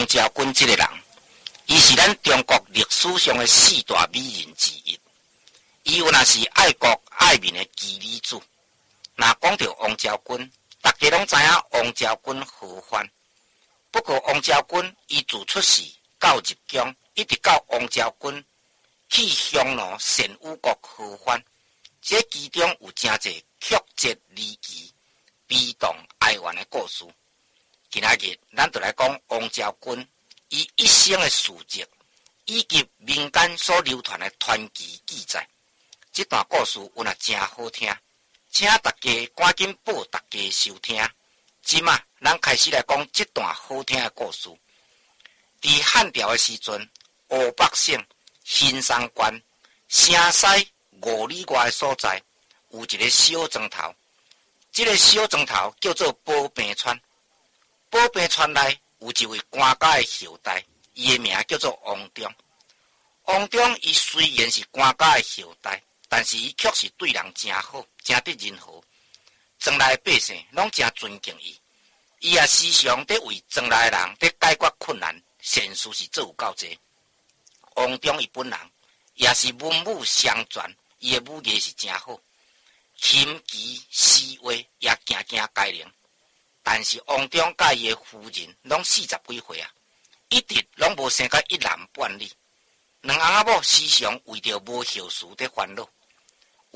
王昭君这个人，伊是咱中国历史上的四大美人之一。伊有那是爱国爱民的奇女子。那讲到王昭君，大家拢知影王昭君何番。不过王昭君伊自出世到入宫，一直到王昭君去匈奴神武国何番，这其中有真侪曲折离奇、悲动哀怨的故事。今仔日咱就来讲王昭君伊一生的事迹，以及民间所流传的传奇记载。这段故事有那真好听，请大家赶紧报大家收听。今仔咱开始来讲这段好听的故事。在汉朝的时阵，湖北省新山县城西5里外的所在，有一个小庄头。这个小庄头叫做宝平川。宝平川内有一位官家的后代，伊的名叫做王忠。王忠伊虽然是官家的后代，但是伊却是对人真好，真得人和。庄内百姓拢真尊敬伊，伊也时常在为庄内人在解决困难，善事是做有够济。王忠伊本人也是文武双全，伊的武艺是真好，琴棋诗画也件件皆灵。但是王忠甲伊的夫人拢40几岁啊，一直拢无生到一男半女。两翁仔某时常为着无孝事在烦恼。